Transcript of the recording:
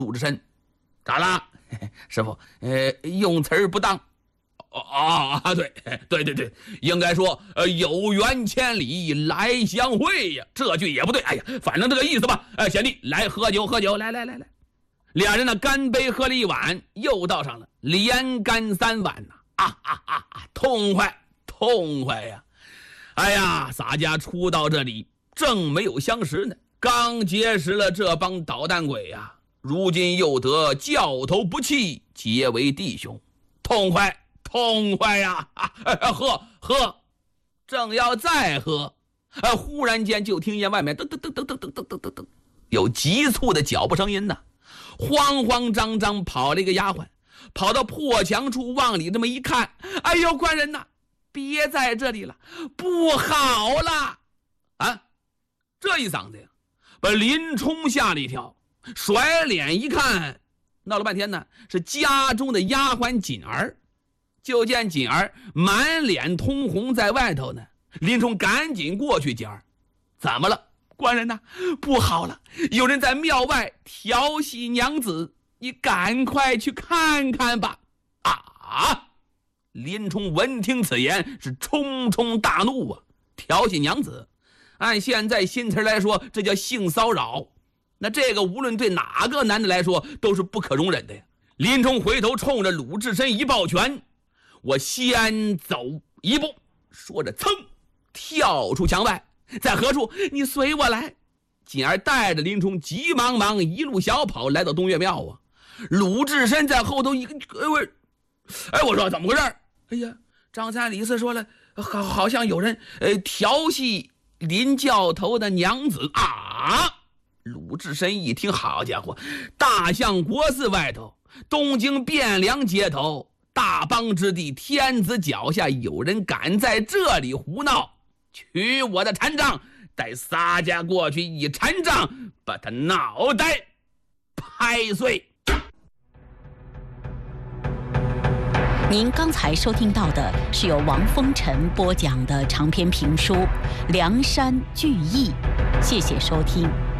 鲁智深，咋啦？师傅，用词儿不当。对，应该说有缘千里来相会呀，这句也不对。哎呀，反正这个意思吧。贤弟，来喝酒，来。俩人呢干杯喝了一碗，又倒上了连干3碗呐！痛快呀！哎呀，洒家初到这里正没有相识呢，刚结识了这帮捣蛋鬼呀，如今又得教头不弃，结为弟兄，痛快呀！喝，正要再喝，忽然间就听见外面噔，有急促的脚步声音呐。慌慌张张跑了一个丫鬟，跑到破墙处往里这么一看，哎呦，官人呐，别在这里了，不好了！这一嗓子呀，把林冲吓了一跳，甩脸一看，闹了半天呢，是家中的丫鬟锦儿。就见锦儿满脸通红在外头呢，林冲赶紧过去，锦儿，怎么了？官人呐，不好了，有人在庙外调戏娘子，你赶快去看看吧！林冲闻听此言是冲冲大怒啊！调戏娘子，按现在新词来说，这叫性骚扰。那这个无论对哪个男的来说都是不可容忍的呀！林冲回头冲着鲁智深一抱拳，我先走一步，说着噌跳出墙外。在何处？你随我来。锦儿带着林冲急忙一路小跑来到东岳庙啊。鲁智深在后头一个，我说怎么回事？哎呀，张三李四说了，好像有人调戏林教头的娘子啊！鲁智深一听，好家伙，大相国寺外头，东京汴梁街头，大邦之地，天子脚下，有人敢在这里胡闹，取我的禅杖，待洒家过去一禅杖把他脑袋拍碎。 您刚才收听到的是由王风尘播讲的长篇评书《梁山聚义》，谢谢收听。